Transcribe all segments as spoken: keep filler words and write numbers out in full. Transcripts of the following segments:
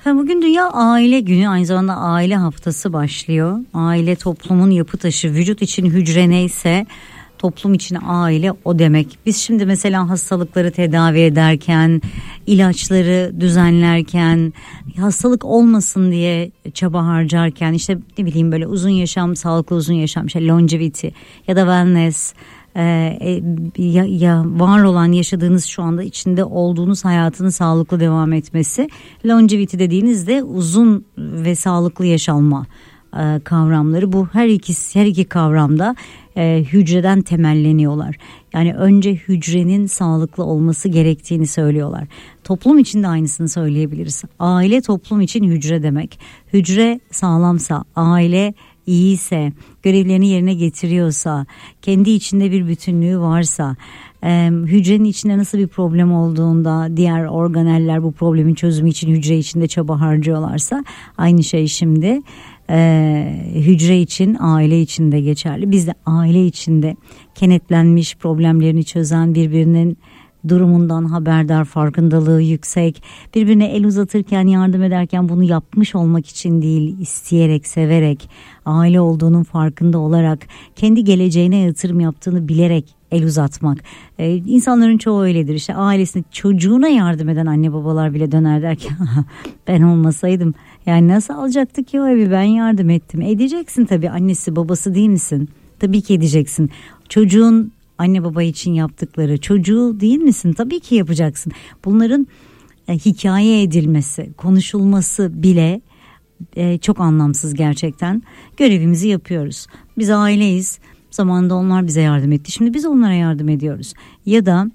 Ha, bugün Dünya Aile Günü, aynı zamanda aile haftası başlıyor. Aile toplumun yapı taşı, vücut için hücre neyse toplum için aile o demek. Biz şimdi mesela hastalıkları tedavi ederken, ilaçları düzenlerken, hastalık olmasın diye çaba harcarken, işte ne bileyim böyle uzun yaşam, sağlıklı uzun yaşam, işte longevity ya da wellness, Ee, ya, ya var olan yaşadığınız şu anda içinde olduğunuz hayatın sağlıklı devam etmesi, longevity dediğinizde uzun ve sağlıklı yaşanma e, kavramları. Bu her ikisi her iki kavramda e, hücreden temelleniyorlar. Yani önce hücrenin sağlıklı olması gerektiğini söylüyorlar. Toplum için de aynısını söyleyebiliriz. Aile toplum için hücre demek. Hücre sağlamsa, aile iyiyse, görevlerini yerine getiriyorsa, kendi içinde bir bütünlüğü varsa, e, hücrenin içinde nasıl bir problem olduğunda diğer organeller bu problemin çözümü için hücre içinde çaba harcıyorlarsa, aynı şey şimdi e, hücre için, aile için de geçerli. Biz de aile içinde kenetlenmiş, problemlerini çözen, birbirinin durumundan haberdar, farkındalığı yüksek, birbirine el uzatırken, yardım ederken bunu yapmış olmak için değil, isteyerek, severek, aile olduğunun farkında olarak, kendi geleceğine yatırım yaptığını bilerek el uzatmak. Ee, insanların çoğu öyledir. İşte ailesine, çocuğuna yardım eden anne babalar bile döner der ki ben olmasaydım yani nasıl alacaktı ki o evi, ben yardım ettim. Edeceksin tabii, annesi babası değil misin? Tabii ki edeceksin. Çocuğun anne baba için yaptıkları, çocuğu değil misin? Tabii ki yapacaksın. Bunların e, hikaye edilmesi, konuşulması bile e, çok anlamsız gerçekten. Görevimizi yapıyoruz. Biz aileyiz. Zamanında onlar bize yardım etti. Şimdi biz onlara yardım ediyoruz. Ya da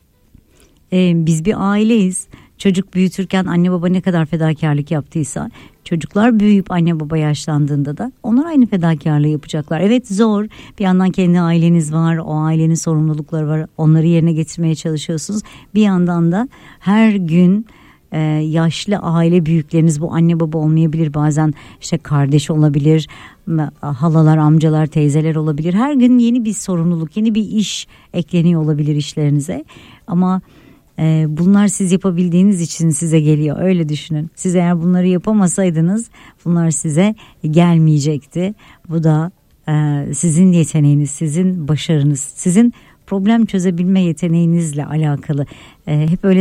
e, biz bir aileyiz. Çocuk büyütürken anne baba ne kadar fedakarlık yaptıysa, çocuklar büyüyüp anne baba yaşlandığında da onlar aynı fedakarlığı yapacaklar. Evet, zor. Bir yandan kendi aileniz var, o ailenin sorumlulukları var. Onları yerine getirmeye çalışıyorsunuz. Bir yandan da her gün e, yaşlı aile büyükleriniz, bu anne baba olmayabilir, bazen işte kardeş olabilir, halalar, amcalar, teyzeler olabilir. Her gün yeni bir sorumluluk, yeni bir iş ekleniyor olabilir işlerinize. Ama bunlar siz yapabildiğiniz için size geliyor, öyle düşünün. Siz eğer bunları yapamasaydınız bunlar size gelmeyecekti. Bu da e, sizin yeteneğiniz, sizin başarınız, sizin problem çözebilme yeteneğinizle alakalı. E, hep öyle